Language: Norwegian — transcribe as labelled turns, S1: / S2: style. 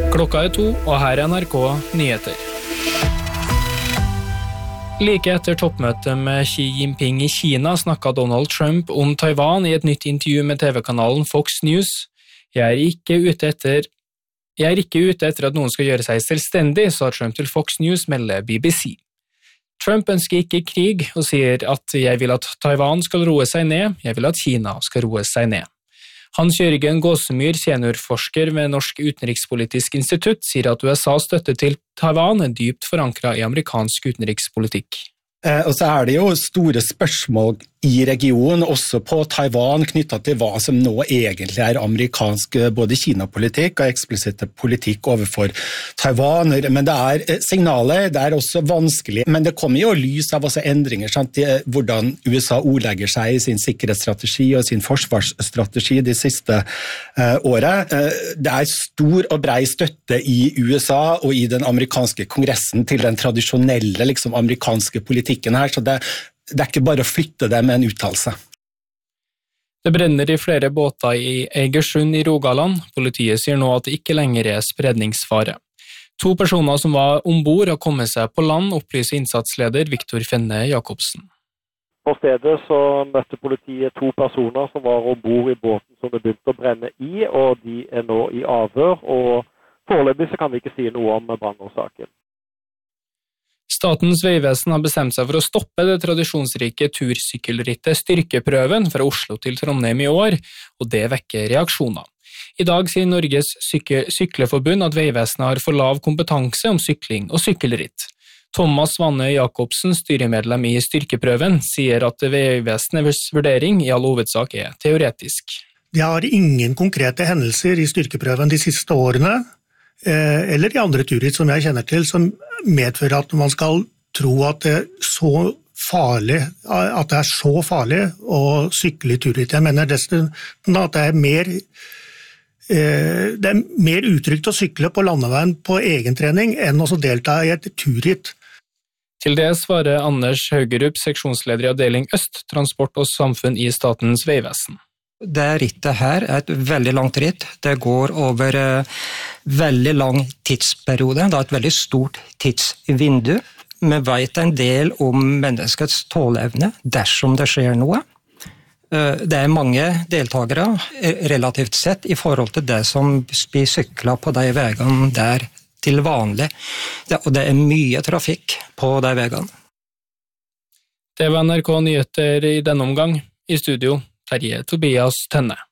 S1: Klokka 2, og her NRK Nyheter. Like etter toppmøtet med Xi Jinping i Kina snakket Donald Trump om Taiwan i et nytt intervju med TV-kanalen Fox News. Jeg er ikke ute etter at noen skal gjøre seg selvstendig, sa Trump til Fox News, melder BBC. Trump ønsker ikke krig og sier at jeg vil at Taiwan skal roe seg ned, jeg vil at Kina skal roe seg ned. Hans-Jørgen Gåsemyr, seniorforsker ved Norsk Utenrikspolitisk Institutt, sier at USAs støtte til Taiwan er dypt forankret i amerikansk utenrikspolitikk.
S2: Og så er det jo store spørsmål i regionen, også på Taiwan, knyttet til hva som nå egentlig er amerikansk både Kina-politikk og eksplisitte politikk overfor Taiwan. Men det er signaler, det er også vanskelig. Men det kommer jo lys av også endringer, sant? Hvordan USA ordlegger seg i sin sikkerhetsstrategi og sin forsvarsstrategi de siste året. Det er stor og brei støtte i USA og i den amerikanske kongressen til den tradisjonelle amerikanske politikken her, så det er ikke bare å flytte det med en uttalelse.
S1: Det brenner i flere båter i Egersund i Rogaland. Politiet sier nå at det ikke lenger er spredningsfare. 2 personer som var ombord har kommet seg på land, opplyser innsatsleder Viktor Fenne Jacobsen.
S3: På stedet så møtte politiet 2 personer som var ombord i båten som det begynte å brenne i, og de er nå i avhør, og foreløpig så kan vi ikke si noe om brannårsaken.
S1: Statens vegvesen har bestemt seg for å stoppe det tradisjonsrike tursykkelrittet Styrkeprøven fra Oslo til Trondheim i år, og det vekker reaksjoner. I dag sier Norges Sykleforbund at vegvesenet har for lav kompetanse om sykling og sykkelritt. Thomas Vanne Jacobsen, styremedlem i Styrkeprøven, sier at vegvesenets vurdering i all hovedsak er teoretisk.
S4: De har ingen konkrete hendelser i Styrkeprøven de siste årene, eller i andre turritt som jeg kjenner til, som medfører at man skal tro at det er så farlig å sykle i turritt. Jeg mener dessuten at det er mer utrygt å sykle på landeveien på egentrening enn å delta i et turritt.
S1: Til det svarer Anders Haugerup, seksjonsleder i avdeling Øst, transport og samfunn i Statens vegvesen.
S5: Det rittet her er et veldig langt ritt. Det går over veldig lang tidsperiode. Det er et veldig stort tidsvindu. Vi vet en del om menneskets tåleevne dersom det skjer noe. Det er mange deltakere relativt sett i forhold til det som blir syklet på de veiene der til vanlig. Og det er mye trafikk på de veiene.
S1: Det var NRK Nyheter i denne omgang. I studio Terje Tobias Tønne.